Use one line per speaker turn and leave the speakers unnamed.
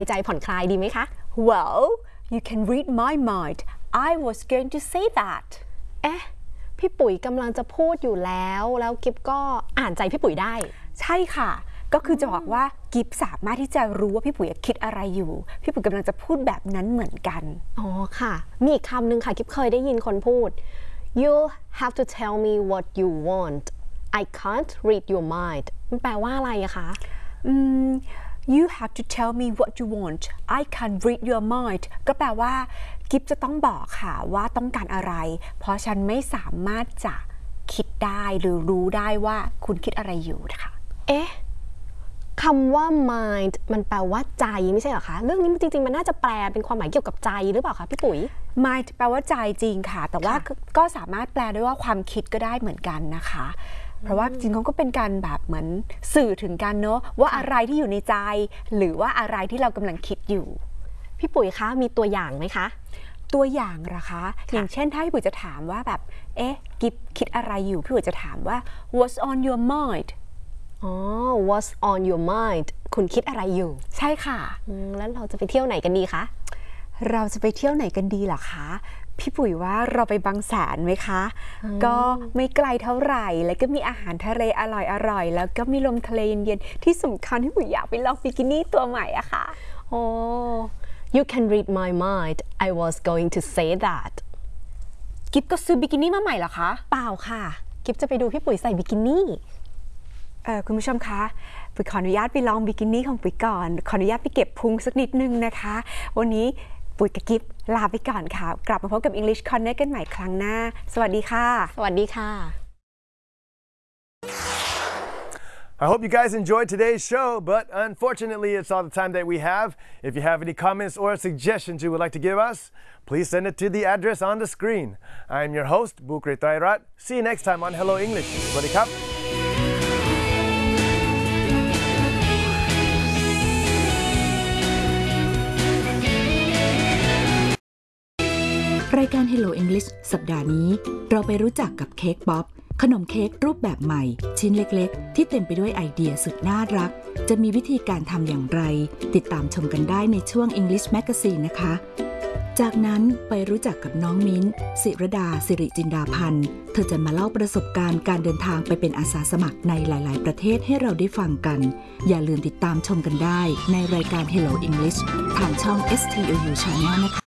ใจผ่อนคลายดีไหมคะ
Well you can read my mind I was going to say that
เอ๊ะพี่ปุ๋ยกำลังจะพูดอยู่แล้วกิฟก็อ่านใจพี่ปุ๋ยได้
ใช่ค่ะก็คือจะบอกว่ากิฟสามารถที่จะรู้ว่าพี่ปุ๋ยคิดอะไรอยู่พี่ปุ๋ยกำลังจะพูดแบบนั้นเหมือนกัน
อ๋อค่ะมีอีกคำหนึ่งค่ะกิฟเคยได้ยินคนพูด You'll have to tell me what you want I can't read your mind มันแปลว่าอะไรอะคะ
You have to tell me what you want I can't read your mind ก็แปลว่ากิฟจะต้องบอกค่ะว่าต้องการอะไรเพราะฉันไม่สามารถจะคิดได้หรือรู้ได้ว่าคุณคิดอะไรอยู่ค่ะ
เอ๊ะคำว่า mind มันแปลว่าใจไม่ใช่เหรอคะเรื่องนี้จริงๆมันน่าจะแปลเป็นความหมายเกี่ยวกับใจหรือเปล่าคะพี่ปุ๋ย
mind แปลว่าใจจริงค่ะแต่ว่าก็สามารถแปลได้ว่าความคิดก็ได้เหมือนกันนะคะเพราะว่าจริงๆเขาก็เป็นการแบบเหมือนสื่อถึงกันเนอะว่าอะไรที่อยู่ในใจหรือว่าอะไรที่เรากำลังคิดอยู่
พี่ปุ๋ยคะมีตัวอย่างไหมคะ
ตัวอย่างเหรอคะอย่างเช่นถ้าพี่ปุ๋ยจะถามว่าแบบเอ๊ะกิฟคิดอะไรอยู่พี่ปุ๋ยจะถามว่า what's on your mind
อ๋อ what's on your mind คุณคิดอะไรอยู่
ใช่ค่ะ
แล้วเราจะไปเที่ยวไหนกันดีคะ
เราจะไปเที่ยวไหนกันดีล่ะคะพี่ปุ๋ยว่าเราไปบางแสนไหมคะก็ไม่ไกลเท่าไหร่แล้วก็มีอาหารทะเลอร่อยแล้วก็มีลมทะเลเย็นๆที่สำคัญที่ปุ๋ยอยากไปลองบิกินี่ตัวใหม่อะค่ะ
โอ้ You can read my mind I was going to say that
กิฟก็ซื้อบิกินี่มาใหม่เหรอคะ
เปล่าค่ะกิฟจะไปดูพี่ปุ๋ยใส่บิกินี่
คุณผู้ชมคะปุ๋ยขออนุญาตไปลองบิกินี่ของปุ๋ยก่อนขออนุญาตไปเก็บพุงสักนิดนึงนะคะวันนี้ปุ๋ยกับกิฟลาไปก่อนค่ะกลับมาพบกับ English Corner กันใหม่ครั้งหน้าสวัสดีค่ะ
สวัสดีค่ะ
I hope you guys enjoyed today's show, but unfortunately, it's all the time that we have. If you have any comments or suggestions you would like to give us, please send it to the address on the screen. I'm your host, Bukre Trairat. See you next time on Hello English. Sawasdee krap.
รายการ Hello English สัปดาห์นี้เราไปรู้จักกับเค้กป๊อปขนมเค้กรูปแบบใหม่ชิ้นเล็กๆที่เต็มไปด้วยไอเดียสุดน่ารักจะมีวิธีการทำอย่างไรติดตามชมกันได้ในช่วง English Magazine นะคะจากนั้นไปรู้จักกับน้องมิ้นศิรดาสิริจินดาพันธ์เธอจะมาเล่าประสบการณ์การเดินทางไปเป็นอาสาสมัครในหลายๆประเทศให้เราได้ฟังกันอย่าลืมติดตามชมกันได้ในรายการ Hello English ทางช่อง STLU Channel นะคะ